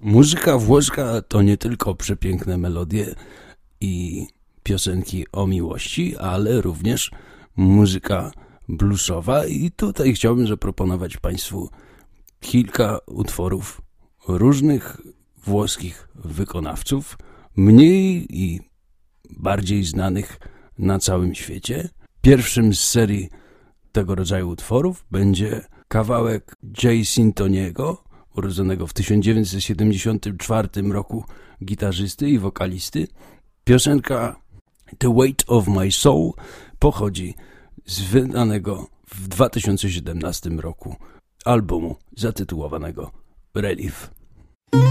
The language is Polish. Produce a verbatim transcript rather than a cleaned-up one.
Muzyka włoska to nie tylko przepiękne melodie i piosenki o miłości, ale również muzyka bluesowa i tutaj chciałbym zaproponować Państwu kilka utworów różnych włoskich wykonawców, mniej i bardziej znanych na całym świecie. Pierwszym z serii tego rodzaju utworów będzie kawałek Jay Sintoniego, urodzonego w tysiąc dziewięćset siedemdziesiątym czwartym roku gitarzysty i wokalisty. Piosenka The Weight of My Soul pochodzi z wydanego w dwa tysiące siedemnastym roku albumu zatytułowanego Relief.